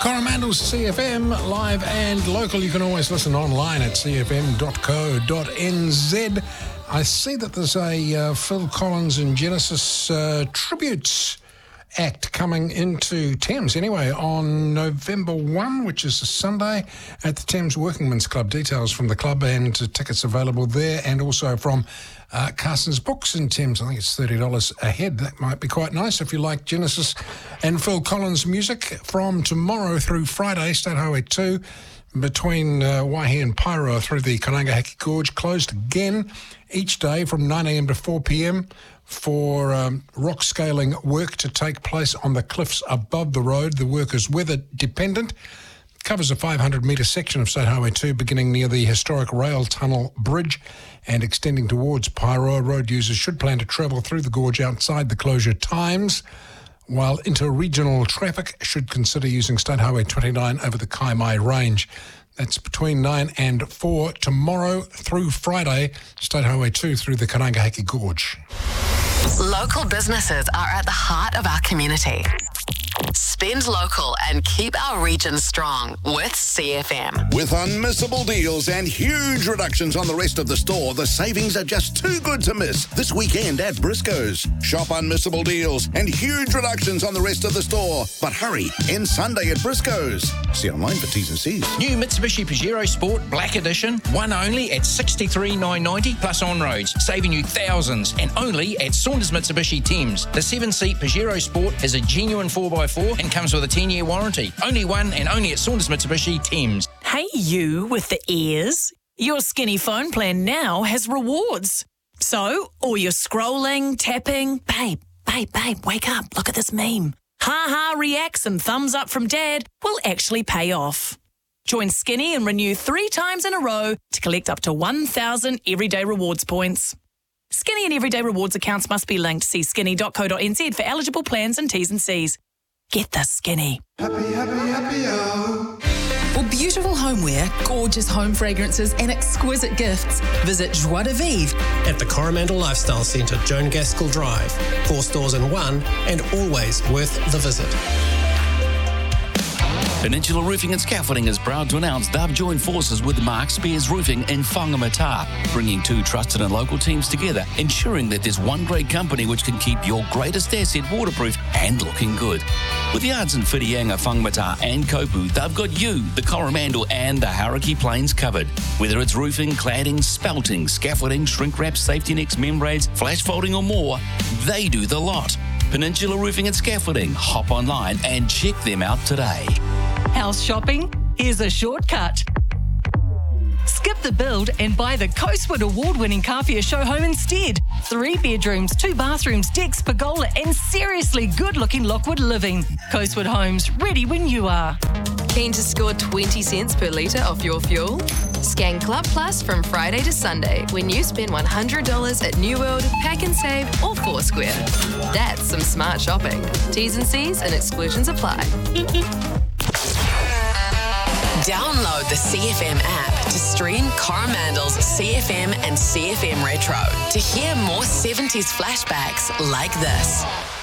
Coromandel's CFM, live and local. You can always listen online at cfm.co.nz. I see that there's a Phil Collins and Genesis tributes act coming into Thames anyway on November 1, which is a Sunday at the Thames Workingmen's Club. Details from the club and tickets available there, and also from Carson's Books in Thames. I think it's $30 a head. That might be quite nice if you like Genesis and Phil Collins music. From tomorrow through Friday, State Highway 2 between Waihi and Paeroa through the Kanangahaki Gorge, closed again each day from 9 a.m. to 4 p.m. for rock scaling work to take place on the cliffs above the road. The work is weather dependent. Covers a 500-metre section of State Highway 2 beginning near the historic rail tunnel bridge and extending towards Paeroa. Road users should plan to travel through the gorge outside the closure times, while inter-regional traffic should consider using State Highway 29 over the Kaimai Range. That's between 9 and 4 tomorrow through Friday, State Highway 2 through the Kanangahaki Gorge. Local businesses are at the heart of our community. Spend local and keep our region strong with CFM. With unmissable deals and huge reductions on the rest of the store, the savings are just too good to miss this weekend at Briscoe's. Shop unmissable deals and huge reductions on the rest of the store. But hurry, end Sunday at Briscoe's. See online for T's and C's. New Mitsubishi Pajero Sport Black Edition, one only at $63,990 plus on-roads, saving you thousands, and only at Saunders Mitsubishi Thames. The 7-seat Pajero Sport is a genuine 4x4 and comes with a 10-year warranty. Only one and only at Saunders Mitsubishi Thames. Hey, you with the ears. Your Skinny phone plan now has rewards. So, all your scrolling, tapping, babe, wake up, look at this meme. Ha-ha reacts and thumbs up from dad will actually pay off. Join Skinny and renew 3 times in a row to collect up to 1,000 Everyday Rewards points. Skinny and Everyday Rewards accounts must be linked. See skinny.co.nz for eligible plans and T's and C's. Get the Skinny. Happy, oh. For beautiful homeware, gorgeous home fragrances and exquisite gifts, visit Joie de Vivre at the Coromandel Lifestyle Centre, Joan Gaskell Drive. 4 stores in one and always worth the visit. Peninsula Roofing and Scaffolding is proud to announce they've joined forces with Mark Spears Roofing in Whangamata, bringing 2 trusted and local teams together, ensuring that there's one great company which can keep your greatest asset waterproof and looking good. With yards in Whitianga, Whangamata and Kopu, they've got you, the Coromandel and the Hauraki Plains covered. Whether it's roofing, cladding, spouting, scaffolding, shrink wrap, safety nets, membranes, flash folding or more, they do the lot. Peninsula Roofing and Scaffolding. Hop online and check them out today. House shopping? Here's a shortcut. Skip the build and buy the Coastwood award-winning Kāwhia show home instead. 3 bedrooms, 2 bathrooms, decks, pergola and seriously good-looking Lockwood living. Coastwood Homes, ready when you are. Keen to score 20 cents per litre off your fuel? Scan Club Plus from Friday to Sunday when you spend $100 at New World, Pack and Save or Foursquare. That's some smart shopping. T's and C's and exclusions apply. Download the CFM app to stream Coromandel's CFM and CFM Retro to hear more 70s flashbacks like this.